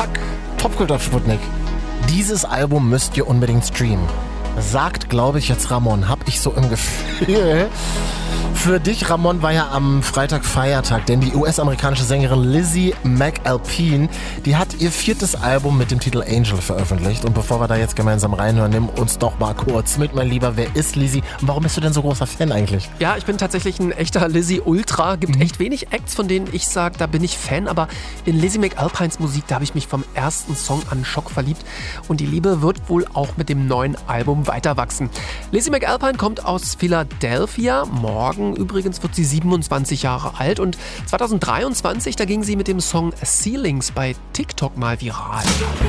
Zack, Popkult auf Sputnik. Dieses Album müsst ihr unbedingt streamen. Sagt, glaube ich, jetzt Ramon. Hab ich so im Gefühl. Für dich, Ramon, war ja am Freitag Feiertag, denn die US-amerikanische Sängerin Lizzie McAlpine, die hat ihr 4. Album mit dem Titel Angel veröffentlicht. Und bevor wir da jetzt gemeinsam reinhören, nimm uns doch mal kurz mit, mein Lieber. Wer ist Lizzie und warum bist du denn so großer Fan eigentlich? Ja, ich bin tatsächlich ein echter Lizzie-Ultra. Gibt echt wenig Acts, von denen ich sage, da bin ich Fan. Aber in Lizzie McAlpines Musik, da habe ich mich vom ersten Song an Schock verliebt. Und die Liebe wird wohl auch mit dem neuen Album weiter wachsen. Lizzie McAlpine kommt aus Philadelphia. Morgen übrigens wird sie 27 Jahre alt. Und 2023, da ging sie mit dem Song Ceilings bei TikTok mal viral.